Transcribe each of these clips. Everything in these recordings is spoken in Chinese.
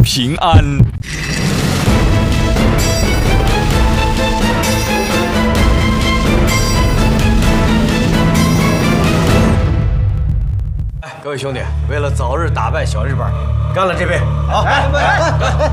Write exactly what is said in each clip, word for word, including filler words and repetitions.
平安。 哎，各位兄弟，为了早日打败小日本，干了这杯！好， 来，来，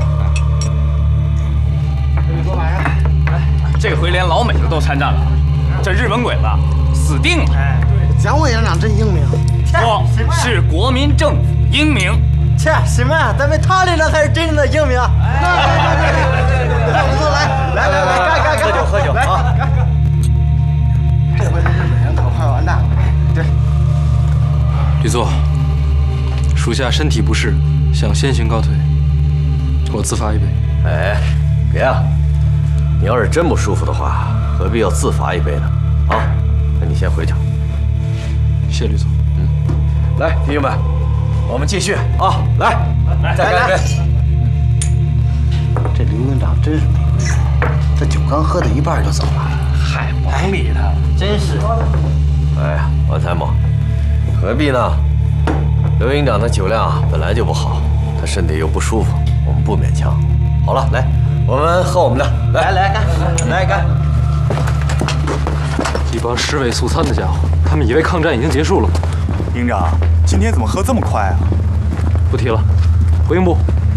多晚上。 这回连老美的都参战了，这日本鬼子死定了！ 哎，对，蒋委员长真英明。 错，是国民政府英明。 切，什么呀？咱们他领导才是真正的英明。 对对对对对对，我们来，来来来，干干干， 喝酒喝酒啊！ 这回这日本人可快完蛋了。对， 吕座，属下身体不适，想先行告退，我自罚一杯。 哎，别啊！你要是真不舒服的话，何必要自罚一杯呢？啊，那你先回去。 谢吕座。 嗯，来，弟兄们，我们继续啊！来，来，再干一杯。 这刘营长真是没规矩，这酒刚喝到一半就走了。 嗨，甭理他，真是。 哎呀，王参谋，何必呢？刘营长的酒量本来就不好，他身体又不舒服，我们不勉强。好了，来，我们喝我们的， 来来干，来干！ 一帮尸位素餐的家伙，他们以为抗战已经结束了吗？ 营长，今天怎么喝这么快啊？ 不提了，回营部。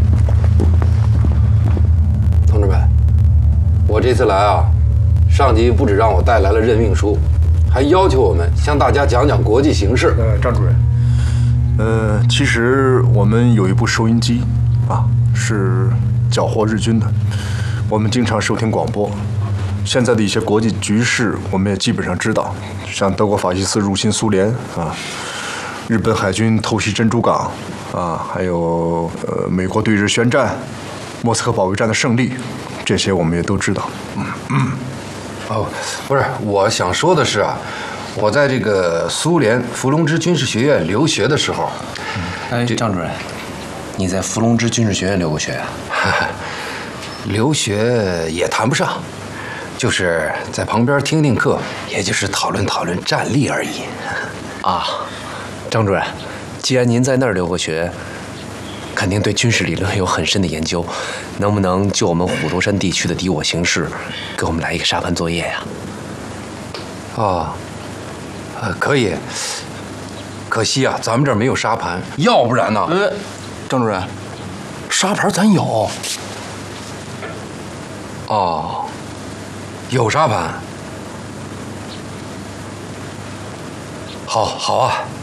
同志们，我这次来啊，上级不止让我带来了任命书，还要求我们向大家讲讲国际形势。 呃，张主任，呃，其实我们有一部收音机，啊，是缴获日军的，我们经常收听广播。现在的一些国际局势，我们也基本上知道，像德国法西斯入侵苏联啊，日本海军偷袭珍珠港啊，还有呃美国对日宣战，莫斯科保卫战的胜利，这些我们也都知道。嗯嗯。 哦，不是，我想说的是啊，我在这个苏联伏龙芝军事学院留学的时候， 哎，张主任，你在伏龙芝军事学院留过学啊？ 留学也谈不上，就是在旁边听听课，也就是讨论讨论战力而已。 啊，张主任，既然您在那儿留过学，肯定对军事理论有很深的研究，能不能就我们虎头山地区的敌我形势，给我们来一个沙盘作业呀？ 哦，呃，可以。可惜啊，咱们这儿没有沙盘，要不然呢？ 呃，张主任，沙盘咱有。 哦，有沙盘。好，好啊。